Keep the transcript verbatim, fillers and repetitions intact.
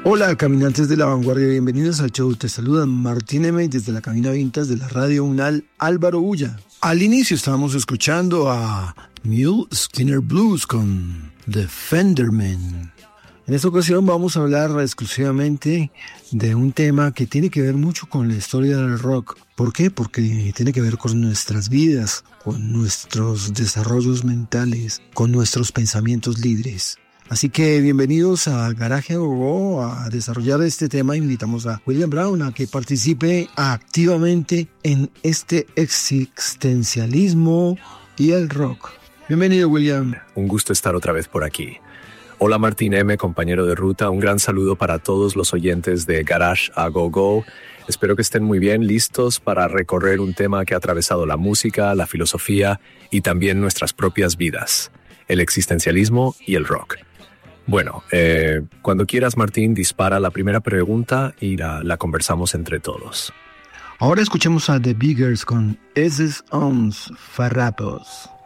Hola, caminantes de la vanguardia, bienvenidos al show. Te saludan Martín M. desde la cabina Vintas de la Radio Unal, Álvaro Ulla. Al inicio estábamos escuchando a Mule Skinner Blues con The Fenderman. En esta ocasión vamos a hablar exclusivamente de un tema que tiene que ver mucho con la historia del rock. ¿Por qué? Porque tiene que ver con nuestras vidas, con nuestros desarrollos mentales, con nuestros pensamientos libres. Así que bienvenidos a Garaje a Go-Go a desarrollar este tema. Invitamos a William Brown a que participe activamente en este existencialismo y el rock. Bienvenido, William. Un gusto estar otra vez por aquí. Hola Martín M., compañero de ruta. Un gran saludo para todos los oyentes de Garage a Go-Go. Espero que estén muy bien, listos para recorrer un tema que ha atravesado la música, la filosofía y también nuestras propias vidas: el existencialismo y el rock. Bueno, eh, cuando quieras, Martín, dispara la primera pregunta y la, la conversamos entre todos. Ahora escuchemos a The Biggers con Esos Ons Farrapos.